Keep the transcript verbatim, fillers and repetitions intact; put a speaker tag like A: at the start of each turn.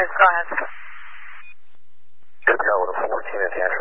A: Go ahead.
B: Good to go with a fourteen and ten.